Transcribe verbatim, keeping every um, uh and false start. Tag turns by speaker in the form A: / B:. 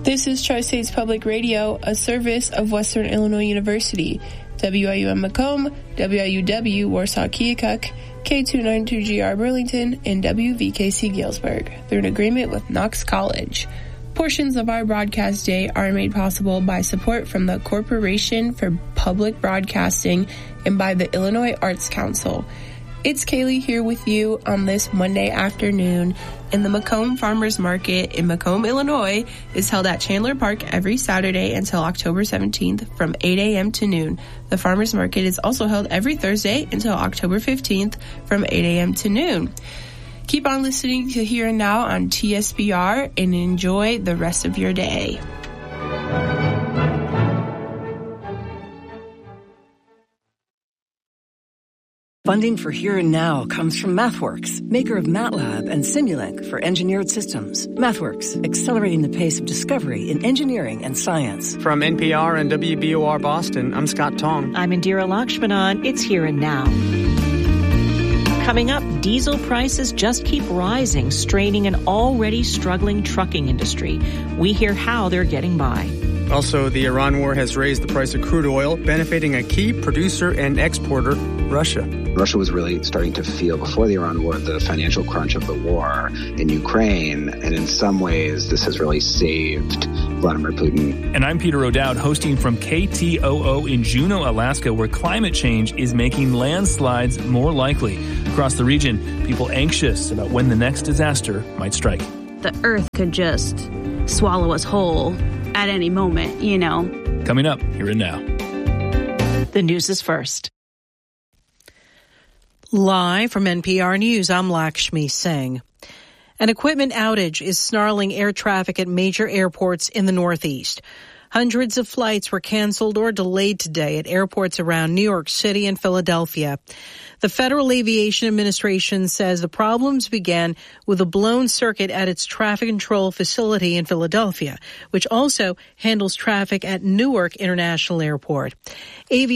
A: This is Tri-States Public Radio, a service of Western Illinois University. W I U M Macomb, W I U W Warsaw Keokuk, K two ninety-two G R Burlington, and W V K C Galesburg through an agreement with Knox College. Portions of our broadcast day are made possible by support from the Corporation for Public Broadcasting and by the Illinois Arts Council. It's Kaylee here with you on this Monday afternoon, and the Macomb Farmers Market in Macomb, Illinois is held at Chandler Park every Saturday until October seventeenth from eight a.m. to noon. The Farmers Market is also held every Thursday until October fifteenth from eight a.m. to noon. Keep on listening to Here and Now on T S B R and enjoy the rest of your day.
B: Funding for Here and Now comes from MathWorks, maker of MATLAB and Simulink for engineered systems. MathWorks, accelerating the pace of discovery in engineering and science.
C: From N P R and W B O R Boston, I'm Scott Tong.
D: I'm Indira Lakshmanan. It's Here and Now. Coming up, diesel prices just keep rising, straining an already struggling trucking industry. We hear how they're getting by.
C: Also, the Iran war has raised the price of crude oil, benefiting a key producer and exporter, Russia.
E: Russia was really starting to feel, before the Iran war, the financial crunch of the war in Ukraine. And in some ways, this has really saved Vladimir Putin.
F: And I'm Peter O'Dowd, hosting from K T O O in Juneau, Alaska, where climate change is making landslides more likely. Across the region, people anxious about when the next disaster might strike.
G: The earth could just swallow us whole at any moment, you know.
F: Coming up, Here and Now.
D: The news is first.
H: Live from N P R News, I'm Lakshmi Singh. An equipment outage is snarling air traffic at major airports in the Northeast. Hundreds of flights were canceled or delayed today at airports around New York City and Philadelphia. The Federal Aviation Administration says the problems began with a blown circuit at its traffic control facility in Philadelphia, which also handles traffic at Newark International Airport. Avi-